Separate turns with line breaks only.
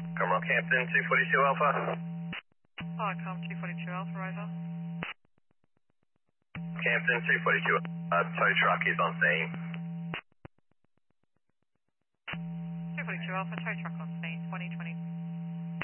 Come on, Campton 242 Alpha.
Hi, Com 242 Alpha, over.
Campton 242, tow truck is on scene.
242 Alpha, tow truck on scene, 2020.